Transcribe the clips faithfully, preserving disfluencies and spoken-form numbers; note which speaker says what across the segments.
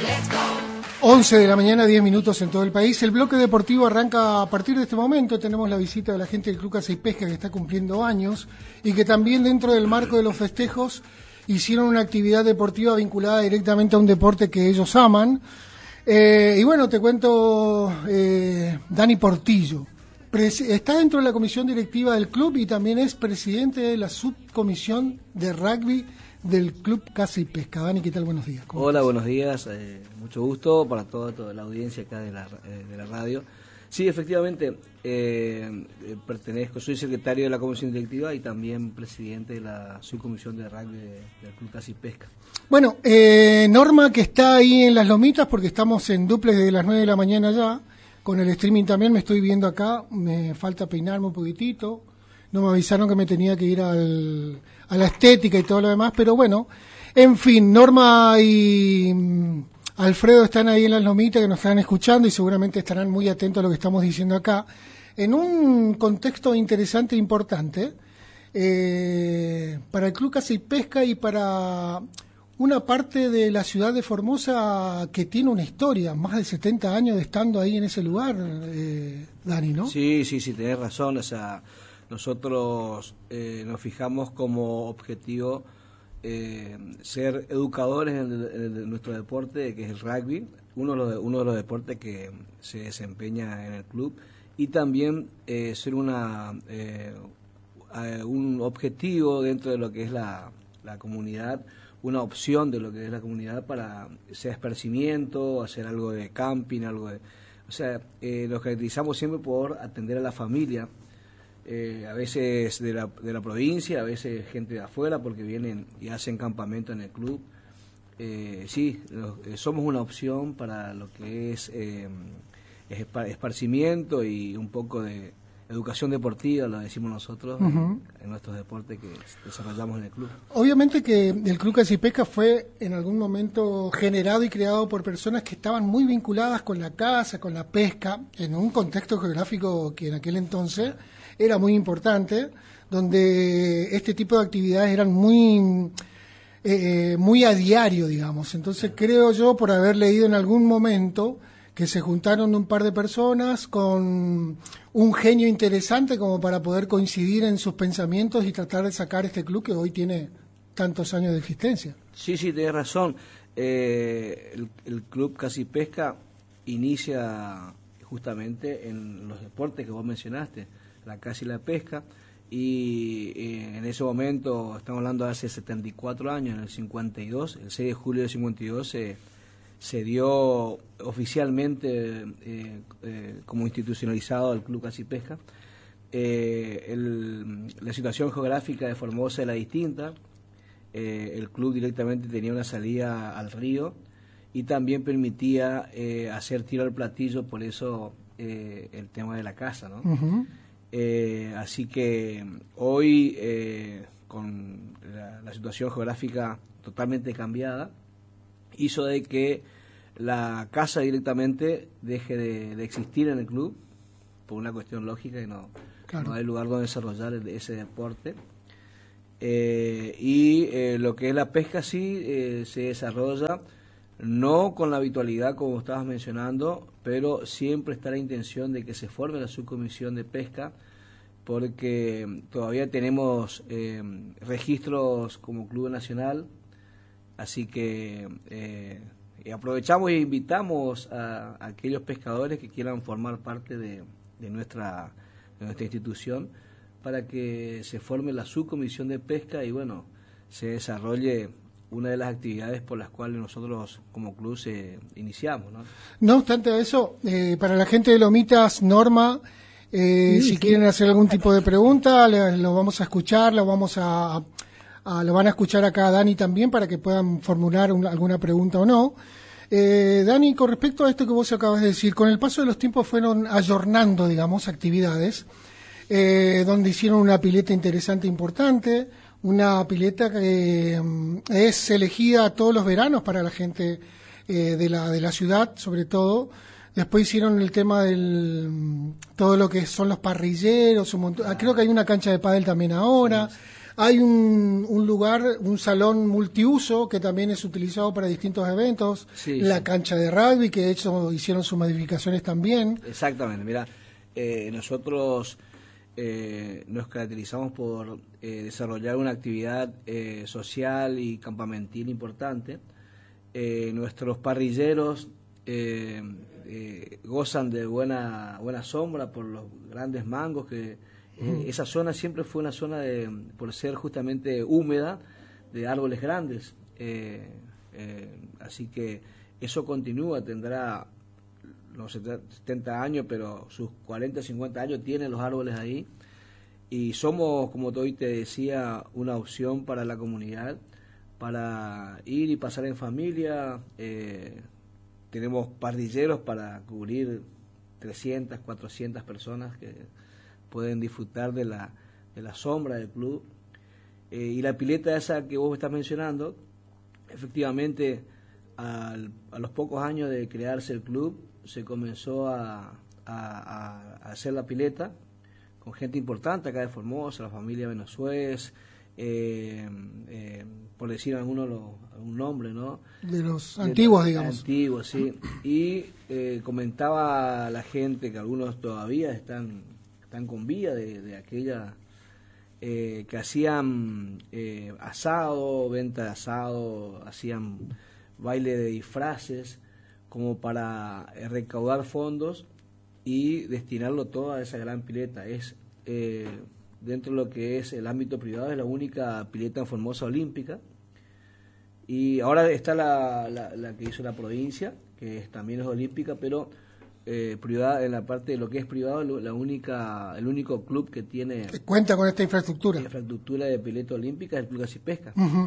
Speaker 1: once de la mañana, diez minutos en todo el país. El bloque deportivo arranca a partir de este momento. Tenemos la visita de la gente del Club Caza y Pesca, que está cumpliendo años y que también, dentro del marco de los festejos, hicieron una actividad deportiva vinculada directamente a un deporte que ellos aman. Eh, y bueno, te cuento, eh, Dani Portillo pres- está dentro de la comisión directiva del club y también es presidente de la subcomisión de rugby del Club Caza y Pesca. Dani, ¿qué tal? Buenos días.
Speaker 2: Hola, estás? Buenos días. Eh, mucho gusto para toda, toda la audiencia acá de la, eh, de la radio. Sí, efectivamente, eh, eh, pertenezco, soy secretario de la comisión directiva y también presidente de la subcomisión de rugby de, del Club Caza y Pesca.
Speaker 1: Bueno, eh, Norma, que está ahí en Las Lomitas, porque estamos en duplex desde las nueve de la mañana ya, con el streaming también me estoy viendo acá, me falta peinarme un poquitito, no me avisaron que me tenía que ir al, a la estética y todo lo demás, pero bueno, en fin, Norma y um, Alfredo están ahí en Las Lomitas, que nos están escuchando y seguramente estarán muy atentos a lo que estamos diciendo acá, en un contexto interesante e importante, eh, para el Club Caza y Pesca y para una parte de la ciudad de Formosa que tiene una historia, más de setenta años de estando ahí en ese lugar, eh, Dani, ¿no?
Speaker 2: Sí, sí, sí, tenés razón, o sea, nosotros eh, nos fijamos como objetivo eh, ser educadores en, el, en nuestro deporte, que es el rugby, uno de los, uno de los deportes que se desempeña en el club, y también eh, ser una eh, un objetivo dentro de lo que es la, la comunidad, una opción de lo que es la comunidad para sea esparcimiento, hacer algo de camping, algo de... O sea, eh, nos caracterizamos siempre por atender a la familia, eh, a veces de la, de la provincia, a veces gente de afuera, porque vienen y hacen campamento en el club. Eh, sí, los, eh, somos una opción para lo que es, eh, es esparcimiento y un poco de educación deportiva, lo decimos nosotros, uh-huh. en, en nuestros deportes que desarrollamos en el club.
Speaker 1: Obviamente que el Club Caza y Pesca fue en algún momento generado y creado por personas que estaban muy vinculadas con la caza, con la pesca, en un contexto geográfico que en aquel entonces era muy importante, donde este tipo de actividades eran muy, eh, muy a diario, digamos. Entonces creo yo, por haber leído en algún momento, que se juntaron un par de personas con un genio interesante como para poder coincidir en sus pensamientos y tratar de sacar este club que hoy tiene tantos años de existencia.
Speaker 2: Sí, sí, tienes razón. Eh, el, el Club Caza y Pesca inicia justamente en los deportes que vos mencionaste, la caza y la pesca, y eh, en ese momento, estamos hablando de hace setenta y cuatro años, en el cincuenta y dos, el seis de julio del cincuenta y dos, se... se dio oficialmente eh, eh, como institucionalizado el Club Caza y Pesca. Eh, el, la situación geográfica de Formosa era distinta. Eh, el club directamente tenía una salida al río y también permitía eh, hacer tiro al platillo, por eso eh, el tema de la caza, ¿no? Uh-huh. Eh, así que hoy, eh, con la, la situación geográfica totalmente cambiada, hizo de que la caza directamente deje de, de existir en el club por una cuestión lógica y no, claro. no hay lugar donde desarrollar ese deporte. Eh, y eh, lo que es la pesca sí eh, se desarrolla no con la habitualidad como estabas mencionando, pero siempre está la intención de que se forme la subcomisión de pesca, porque todavía tenemos eh, registros como club nacional. Así que eh, aprovechamos e invitamos a, a aquellos pescadores que quieran formar parte de, de, nuestra, de nuestra institución para que se forme la subcomisión de pesca y bueno, se desarrolle una de las actividades por las cuales nosotros como club se iniciamos, ¿no?
Speaker 1: No obstante eso, eh, para la gente de Lomitas, Norma, eh, sí, si sí. quieren hacer algún tipo de pregunta, le, lo vamos a escuchar, lo vamos a... Ah, lo van a escuchar acá a Dani también para que puedan formular un, alguna pregunta o no. Eh, Dani, con respecto a esto que vos acabas de decir, con el paso de los tiempos fueron ayornando, digamos, actividades, eh, donde hicieron una pileta interesante e importante, una pileta que eh, es elegida todos los veranos para la gente eh, de la de la ciudad, sobre todo. Después hicieron el tema del todo lo que son los parrilleros, un montón, creo que hay una cancha de pádel también ahora. Hay un, un lugar, un salón multiuso que también es utilizado para distintos eventos,
Speaker 2: sí,
Speaker 1: la
Speaker 2: sí.
Speaker 1: cancha de rugby, que de hecho hicieron sus modificaciones también.
Speaker 2: Exactamente, mira, eh, nosotros eh, nos caracterizamos por eh, desarrollar una actividad eh, social y campamentil importante. Eh, nuestros parrilleros eh, eh, gozan de buena buena sombra por los grandes mangos que eh, esa zona siempre fue una zona de, por ser justamente húmeda, de árboles grandes, eh, eh, así que eso continúa, tendrá los setenta años, pero sus cuarenta, cincuenta años tienen los árboles ahí, y somos, como hoy te decía, una opción para la comunidad, para ir y pasar en familia. Eh, tenemos parrilleros para cubrir trescientas, cuatrocientas personas que pueden disfrutar de la, de la sombra del club. Eh, y la pileta esa que vos estás mencionando, efectivamente, al, a los pocos años de crearse el club, se comenzó a, a, a hacer la pileta con gente importante acá de Formosa, la familia Venezuela, eh, eh, por decir alguno lo, algún nombre, ¿no?
Speaker 1: De los
Speaker 2: De
Speaker 1: antiguos,
Speaker 2: los,
Speaker 1: digamos.
Speaker 2: Antiguos, sí. Y eh, comentaba la gente que algunos todavía están, están con vida de, de aquella, eh, que hacían eh, asado, venta de asado, hacían baile de disfraces, como para eh, recaudar fondos y destinarlo todo a esa gran pileta. Es eh, dentro de lo que es el ámbito privado, es la única pileta en Formosa olímpica, y ahora está la, la, la que hizo la provincia, que es, también es olímpica, pero eh, privada, en la parte de lo que es privado, la única, el único club que tiene
Speaker 1: que cuenta con esta infraestructura
Speaker 2: infraestructura de pileta olímpica es el Club Casi Pesca.
Speaker 1: Uh-huh.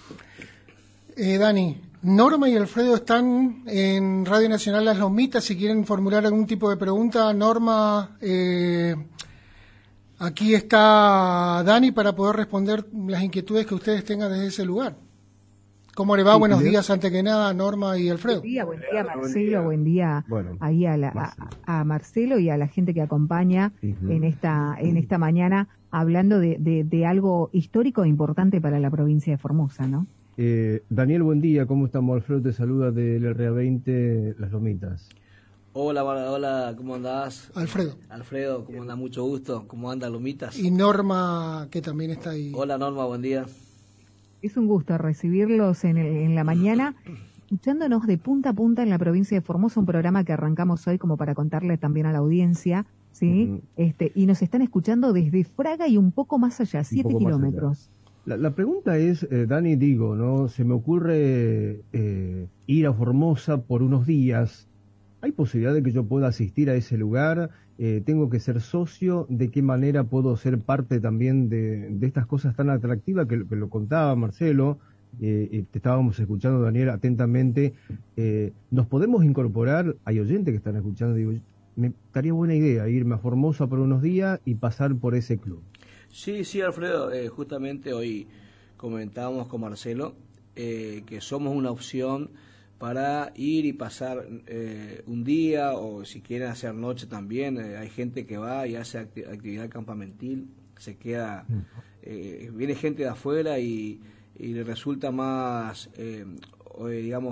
Speaker 1: eh, Dani, Norma y Alfredo están en Radio Nacional Las Lomitas. Si quieren formular algún tipo de pregunta, Norma, eh, aquí está Dani para poder responder las inquietudes que ustedes tengan desde ese lugar. ¿Cómo le va? Sí, Buenos días, antes que nada, Norma y Alfredo.
Speaker 3: Buen día, buen día, Marcelo, buen día, bueno, ahí a, la, a, a Marcelo y a la gente que acompaña uh-huh. en esta en esta mañana, hablando de, de, de algo histórico e importante para la provincia de Formosa, ¿no?
Speaker 4: Eh, Daniel, buen día, ¿cómo estamos? Alfredo te saluda del R A veinte Las Lomitas.
Speaker 2: Hola, hola, ¿cómo andás?
Speaker 1: Alfredo.
Speaker 2: Alfredo, ¿cómo anda? Mucho gusto. ¿Cómo anda Lomitas?
Speaker 1: Y Norma, que también está ahí.
Speaker 2: Hola, Norma, buen día.
Speaker 3: Es un gusto recibirlos en, el, en la mañana, escuchándonos de punta a punta en la provincia de Formosa, un programa que arrancamos hoy como para contarle también a la audiencia, ¿sí? Uh-huh. Este, y nos están escuchando desde Fraga y un poco más allá, siete kilómetros.
Speaker 4: La, la pregunta es, eh, Dani, digo, ¿no? Se me ocurre eh, ir a Formosa por unos días. ¿Hay posibilidad de que yo pueda asistir a ese lugar? Eh, ¿Tengo que ser socio? ¿De qué manera puedo ser parte también de, de estas cosas tan atractivas que, que lo contaba Marcelo? Eh, te estábamos escuchando, Daniel, atentamente. Eh, ¿Nos podemos incorporar? Hay oyentes que están escuchando, digo, me estaría buena idea irme a Formosa por unos días y pasar por ese club.
Speaker 2: Sí, sí, Alfredo, eh, justamente hoy comentábamos con Marcelo eh, que somos una opción para ir y pasar eh, un día, o si quieren hacer noche también. Eh, hay gente que va y hace acti- actividad campamentil, se queda, eh, viene gente de afuera y, y le resulta más, eh, digamos,